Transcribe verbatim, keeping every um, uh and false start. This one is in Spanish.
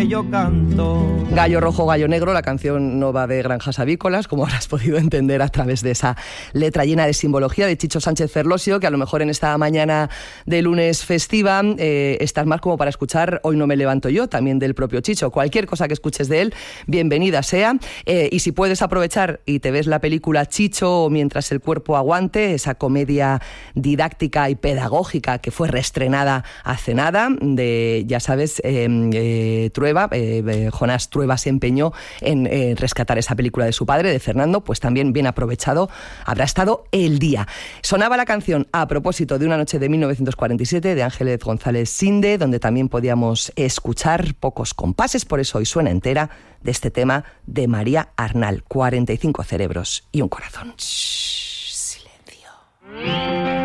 que yo canto. Gallo rojo, gallo negro, la canción no va de granjas avícolas, como habrás podido entender a través de esa letra llena de simbología de Chicho Sánchez Ferlosio, que a lo mejor en esta mañana de lunes festiva eh, estás más como para escuchar Hoy no me levanto yo, también del propio Chicho. Cualquier cosa que escuches de él, bienvenida sea. Eh, y si puedes aprovechar y te ves la película Chicho o Mientras el cuerpo aguante, esa comedia didáctica y pedagógica que fue reestrenada hace nada, de, ya sabes, eh, eh, Trueba, eh, eh, Jonás Trueba se empeñó en eh, rescatar esa película de su padre, de Fernando, pues también bien aprovechado habrá estado el día. Sonaba la canción a propósito de una noche de mil novecientos cuarenta y siete de Ángeles González Sinde, donde también podíamos escuchar pocos compases, por eso hoy suena entera, de este tema de María Arnal, cuarenta y cinco cerebros y un corazón. Shh, silencio.